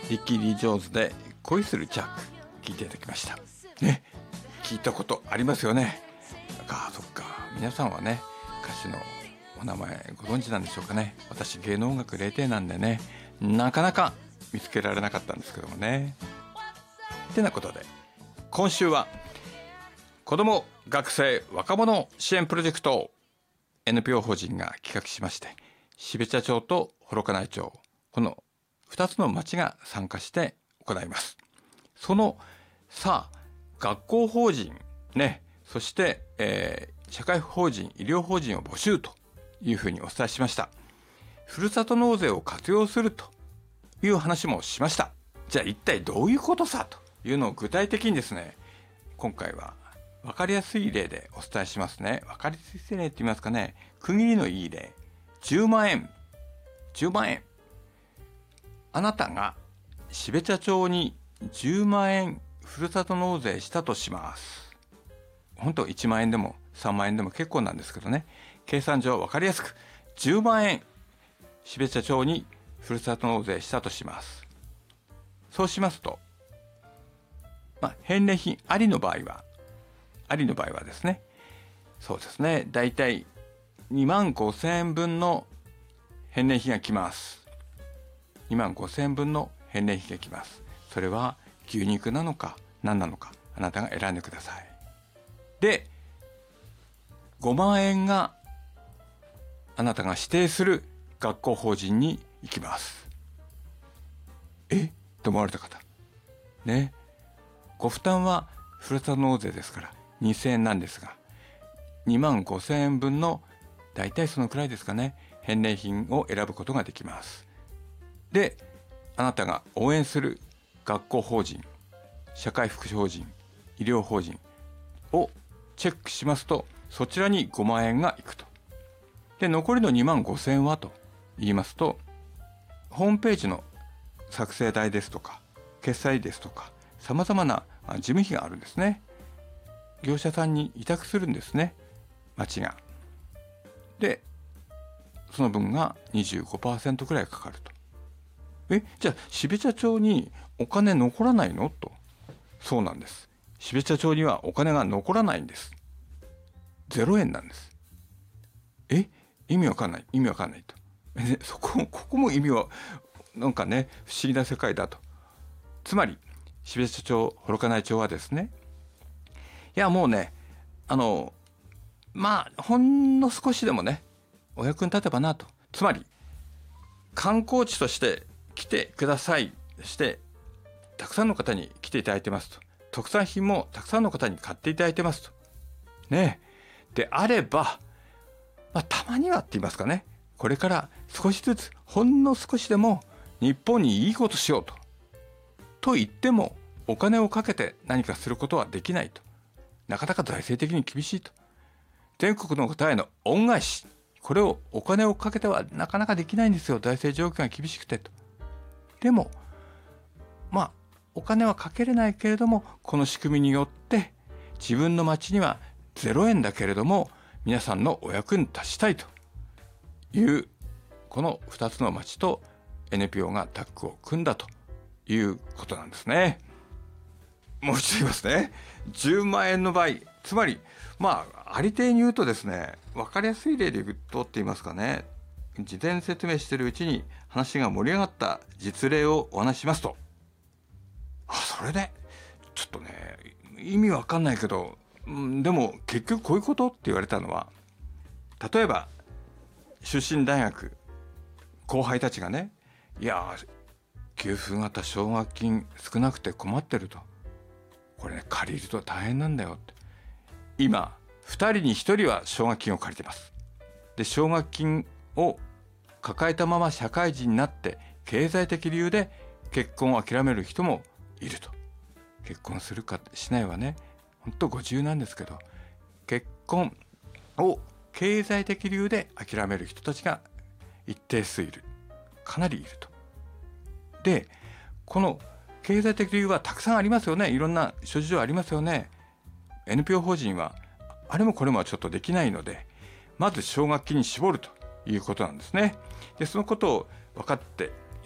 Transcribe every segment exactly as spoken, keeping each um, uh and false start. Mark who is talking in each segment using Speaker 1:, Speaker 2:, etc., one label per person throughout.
Speaker 1: リッキー・リー・ジョーンズで恋するジャック聞いていただきましたね。聞いたことありますよね。あ、そっか。皆さんはね、歌手のお名前ご存知なんでしょうかね。私芸能音楽れいていなんでね、なかなか見つけられなかったんですけどもね。てなことで今週は子ども学生若者支援プロジェクト エヌピーオー 法人が企画しまして、標茶町と幌加内町、このふたつの町が参加して行います。そのさあ学校法人ね、そして、えー、社会法人医療法人を募集というふうにお伝えしました。ふるさと納税を活用するという話もしました。じゃあ一体どういうことさというのを具体的にですね、今回は分かりやすい例でお伝えしますね。分かりやすい例って言いますかね、区切りのいい例。じゅうまんえんじゅうまんえん、あなたが標茶町にじゅうまんえんふるさと納税したとします。本当いちまんえんでもさんまんえんでも結構なんですけどね、計算上分かりやすくじゅうまんえん標茶町にふるさと納税したとします。そうしますと、まあ、返礼品ありの場合はありの場合はですね、そうですね、だいたいにまんごせんえんぶんの返礼品が来ます。にまんごせんえんぶんの返礼品が来ます。それは牛肉なのか何なのか、あなたが選んでください。で、ごまんえんがあなたが指定する学校法人に行きます。えと思われた方ね、ご負担はふるさと納税ですからにせんえんなんですが、にまんごせんえんぶんのだいたいそのくらいですかね、返礼品を選ぶことができます。で、あなたが応援する学校法人、社会福祉法人、医療法人をチェックしますと、そちらにごまんえんがいくと。で、残りのにまんごせんえんはと言いますと、ホームページの作成代ですとか決済ですとかさまざまな事務費があるんですね。業者さんに委託するんですね、町が。で、その分が にじゅうごパーセント くらいかかると。え、じゃあ標茶町にお金残らないのと。そうなんです。標茶町にはお金が残らないんです。ゼロえんなんです。え、意味わかんない意味わかんないと。え、そこここも意味はなんかね、不思議な世界だと。つまり標茶町、幌加内町はですね、いやもうね、あのまあほんの少しでもねお役に立てばなと。つまり観光地として来てくださいしてたくさんの方に来ていただいてますと。特産品もたくさんの方に買っていただいてますとね。であれば、まあ、たまにはって言いますかね、これから少しずつほんの少しでも日本にいいことしようとと言ってもお金をかけて何かすることはできないと。なかなか財政的に厳しいと。全国の方への恩返し、これをお金をかけてはなかなかできないんですよ、財政状況が厳しくてと。でもまあお金はかけれないけれども、この仕組みによって自分の町にはゼロえんだけれども皆さんのお役に立ちたいという、このふたつの町と エヌピーオー がタッグを組んだということなんですね。もう一度言いますね。じゅうまんえんの場合、つまりまあありていに言うとですね、分かりやすい例で言うとって言いますかね、事前説明しているうちに話が盛り上がった実例をお話ししますと、あ、それでちょっとね意味わかんないけど、うん、でも結局こういうことって言われたのは、例えば出身大学後輩たちがね、いや給付型奨学金少なくて困ってると、これね借りると大変なんだよって。今ふたりにひとりは奨学金を借りてます。で奨学金を抱えたまま社会人になって経済的理由で結婚を諦める人もいると。結婚するかしないはね本当ご自由なんですけど、結婚を経済的理由で諦める人たちが一定数いる、かなりいると。でこの経済的理由はたくさんありますよね。いろんな諸事情ありますよね。 エヌピーオー 法人はあれもこれもはちょっとできないので、まず奨学金に絞るということなんですね。でそのことを分かってい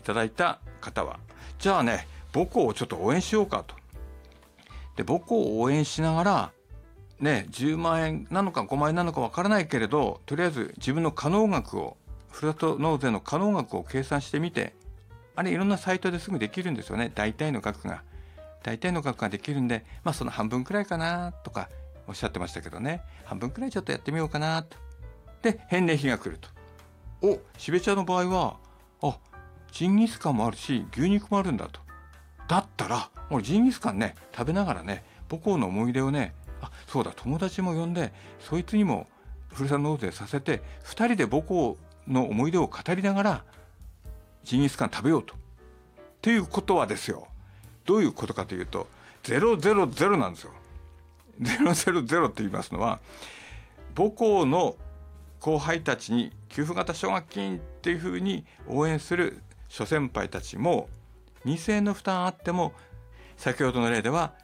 Speaker 1: ただいた方は、じゃあね母校をちょっと応援しようかと。で母校を応援しながらね、じゅうまんえんなのかごまんえんなのかわからないけれど、とりあえず自分の可能額を、ふるさと納税の可能額を計算してみて、あれいろんなサイトですぐできるんですよね。大体の額が大体の額ができるんで、まあその半分くらいかなとかおっしゃってましたけどね、半分くらいちょっとやってみようかなと。で返礼品が来ると。お、しべちゃんの場合は、あ、ジンギスカンもあるし牛肉もあるんだと。だったらもうジンギスカンね食べながらね、母校の思い出をね、あ、そうだ、友達も呼んでそいつにもふるさと納税させて、ふたりで母校の思い出を語りながらジンギスカン食べようと。っていうことはですよ、どういうことかというとゼロゼロゼロなんですよ。ゼロゼロゼロって言いますのは、母校の後輩たちに給付型奨学金っていうふうに応援する諸先輩たちもにせんえんの負担あっても、先ほどの例では